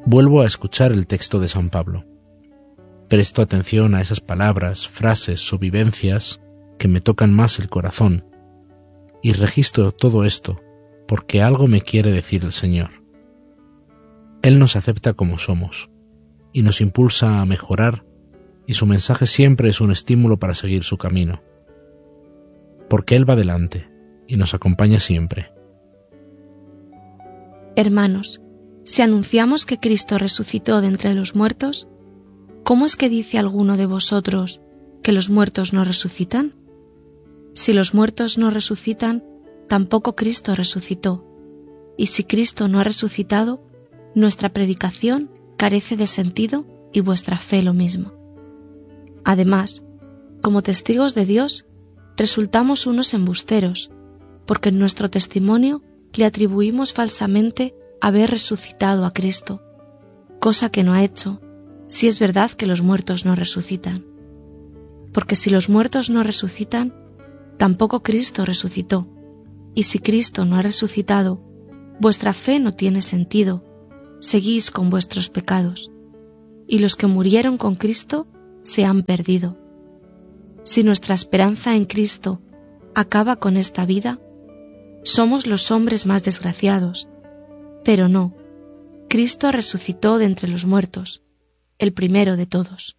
vuelvo a escuchar el texto de San Pablo. Presto atención a esas palabras, frases o vivencias que me tocan más el corazón, y registro todo esto porque algo me quiere decir el Señor. Él nos acepta como somos y nos impulsa a mejorar, y su mensaje siempre es un estímulo para seguir su camino, porque Él va delante y nos acompaña siempre. Hermanos, si anunciamos que Cristo resucitó de entre los muertos, ¿cómo es que dice alguno de vosotros que los muertos no resucitan? Si los muertos no resucitan, tampoco Cristo resucitó. Y si Cristo no ha resucitado, nuestra predicación carece de sentido y vuestra fe lo mismo. Además, como testigos de Dios, resultamos unos embusteros, porque en nuestro testimonio le atribuimos falsamente haber resucitado a Cristo, cosa que no ha hecho, si es verdad que los muertos no resucitan. Porque si los muertos no resucitan, tampoco Cristo resucitó, y si Cristo no ha resucitado, vuestra fe no tiene sentido, seguís con vuestros pecados, y los que murieron con Cristo se han perdido. Si nuestra esperanza en Cristo acaba con esta vida, somos los hombres más desgraciados, pero no, Cristo resucitó de entre los muertos, el primero de todos.